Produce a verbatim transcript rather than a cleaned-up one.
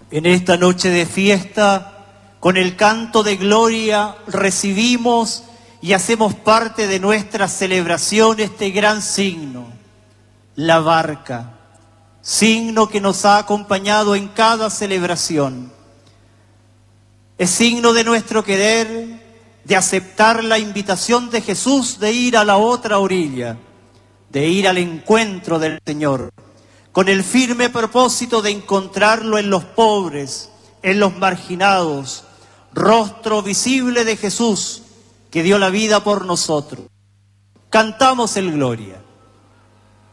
En esta noche de fiesta, con el canto de gloria, recibimos y hacemos parte de nuestra celebración este gran signo, la barca, signo que nos ha acompañado en cada celebración. Es signo de nuestro querer, de aceptar la invitación de Jesús de ir a la otra orilla, de ir al encuentro del Señor, con el firme propósito de encontrarlo en los pobres, en los marginados, rostro visible de Jesús que dio la vida por nosotros. Cantamos el Gloria.